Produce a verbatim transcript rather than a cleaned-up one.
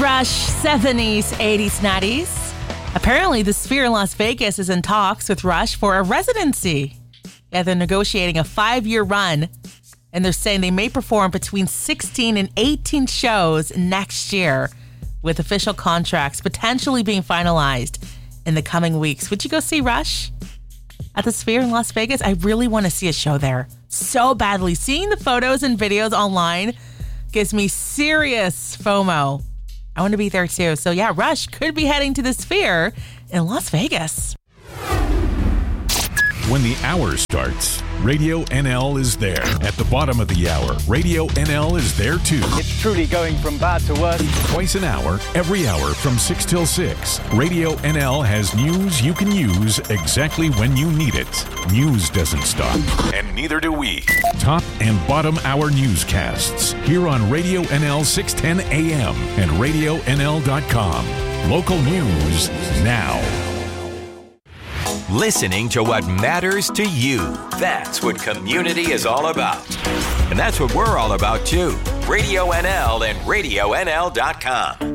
Rush, seventies, eighties, nineties. Apparently, the Sphere in Las Vegas is in talks with Rush for a residency. Yeah, they're negotiating a five-year run, and they're saying they may perform between sixteen and eighteen shows next year, with official contracts potentially being finalized in the coming weeks. Would you go see Rush at the Sphere in Las Vegas? I really want to see a show there so badly. Seeing the photos and videos online gives me serious FOMO. I want to be there too. So yeah, Rush could be heading to the Sphere in Las Vegas. When the hour starts, Radio N L is there. At the bottom of the hour, Radio N L is there too. It's truly going from bad to worse. Twice an hour, every hour from six till six. Radio N L has news you can use exactly when you need it. News doesn't stop, and neither do we. Top and bottom hour newscasts here on Radio N L six ten A M and radio N L dot com. Local news now. Listening to what matters to you. That's what community is all about. And that's what we're all about, too. Radio N L and radio N L dot com.